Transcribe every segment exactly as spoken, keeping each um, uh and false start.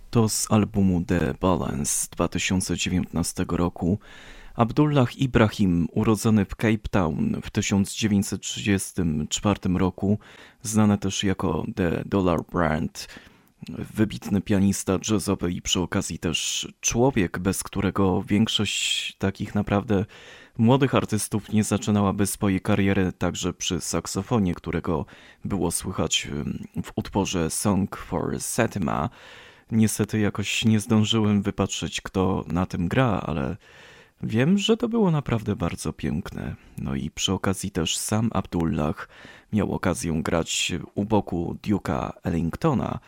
To z albumu The Balance z dwa tysiące dziewiętnastego roku. Abdullah Ibrahim, urodzony w Cape Town w tysiąc dziewięćset trzydziestym czwartym roku, znany też jako The Dollar Brand, wybitny pianista jazzowy i przy okazji też człowiek, bez którego większość takich naprawdę młodych artystów nie zaczynałaby swojej kariery także przy saksofonie, którego było słychać w utworze Song for Setima. Niestety jakoś nie zdążyłem wypatrzeć, kto na tym gra, ale wiem, że to było naprawdę bardzo piękne. No i przy okazji też sam Abdullah miał okazję grać u boku Duke'a Ellingtona,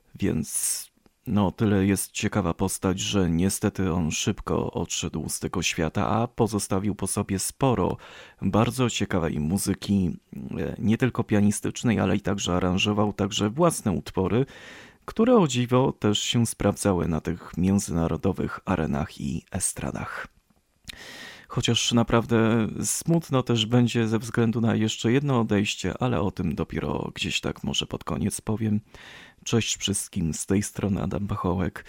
więc no tyle jest ciekawa postać, że niestety on szybko odszedł z tego świata, a pozostawił po sobie sporo bardzo ciekawej muzyki, nie tylko pianistycznej, ale i także aranżował także własne utwory, które o dziwo też się sprawdzały na tych międzynarodowych arenach i estradach. Chociaż naprawdę smutno też będzie ze względu na jeszcze jedno odejście, ale o tym dopiero gdzieś tak może pod koniec powiem. Cześć wszystkim, z tej strony Adam Pachołek.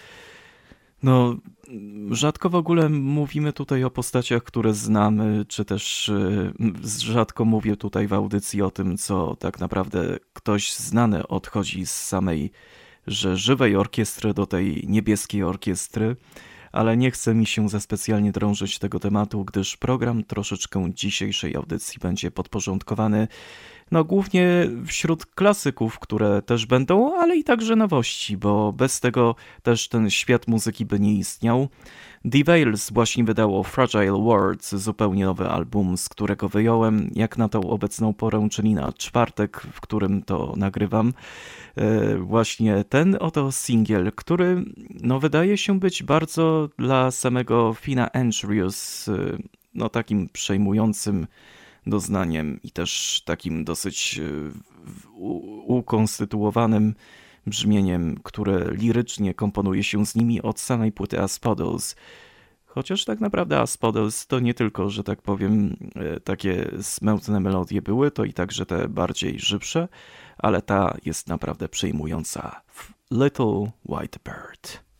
No, rzadko w ogóle mówimy tutaj o postaciach, które znamy, czy też y, rzadko mówię tutaj w audycji o tym, co tak naprawdę ktoś znany odchodzi z samej, że żywej orkiestry do tej niebieskiej orkiestry, ale nie chce mi się za specjalnie drążyć tego tematu, gdyż program troszeczkę dzisiejszej audycji będzie podporządkowany no głównie wśród klasyków, które też będą, ale i także nowości, bo bez tego też ten świat muzyki by nie istniał. The Veils właśnie wydało Fragile Words, zupełnie nowy album, z którego wyjąłem, jak na tą obecną porę, czyli na czwartek, w którym to nagrywam, właśnie ten oto singiel, który no wydaje się być bardzo dla samego Fina Andrews no takim przejmującym doznaniem i też takim dosyć ukonstytuowanym brzmieniem, które lirycznie komponuje się z nimi od samej płyty Asphodels. Chociaż tak naprawdę Asphodels to nie tylko, że tak powiem, takie smętne melodie były, to i także te bardziej żywsze, ale ta jest naprawdę przejmująca. Little White Bird.